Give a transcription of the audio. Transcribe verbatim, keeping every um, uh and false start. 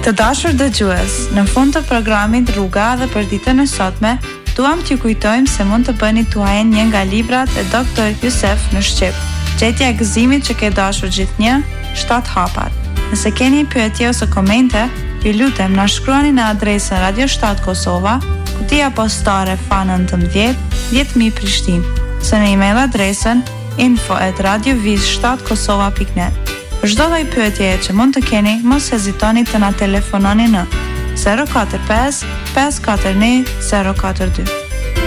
Të dashur dëgjues, në fund të programit Rruga dhe për ditën e sotme, duam t'ju kujtojmë se mund të bëni tuaj një nga librat e doktor Jusef në shqip. Gjetja e gëzimit që ke dashur gjithnjë, shtat hapat. Nëse keni pyetje ose komente, ju lutem na shkruani në adresën Radio shtat Kosova, kutia postare F A nëntëmbëdhjetë, dhjetë mijë Prishtinë, ose në email adresën info at radioviz shtat kosova pikë net. Për çdo lloj pyetjeje që mund të keni, mos hezitoni të na telefononi në zero katër pesë, pesë katër një, zero katër dy.